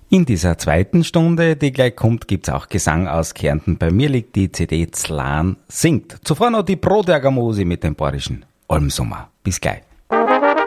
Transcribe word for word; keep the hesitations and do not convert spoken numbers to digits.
In dieser zweiten Stunde, die gleich kommt, gibt's auch Gesang aus Kärnten. Bei mir liegt die C D Zlan singt. Zuvor noch die Brodergamosi mit dem bayerischen Almsommer. Bis gleich.